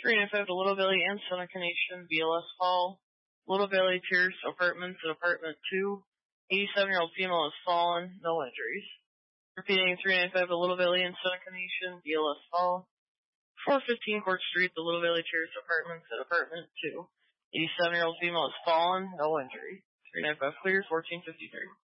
395 to Little Valley and Seneca Nation, BLS fall. Little Valley Pierce Apartments at Apartment 2. 87-year-old female has fallen, no injuries. Repeating, 395 to Little Valley and Seneca Nation, BLS fall. 415 Court Street, the Little Valley Pierce Apartments at Apartment 2. 87-year-old female has fallen, no injury. 395 clear, 1453.